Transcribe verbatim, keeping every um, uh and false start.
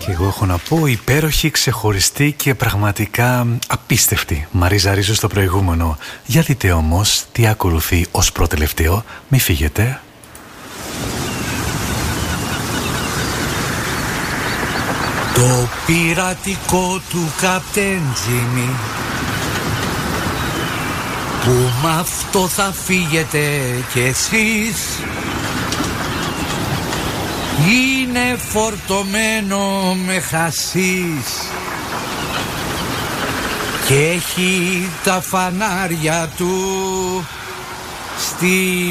Και εγώ έχω να πω υπέροχη, ξεχωριστή και πραγματικά απίστευτη Μαρίζα Ρίζου στο προηγούμενο. Για δείτε όμως τι ακολουθεί ως προτελευταίο. Μη φύγετε. Το πειρατικό του Καπτέν Τζίμι, που μ' αυτό θα φύγετε κι εσείς, είναι φορτωμένο με χασίς και έχει τα φανάρια του στη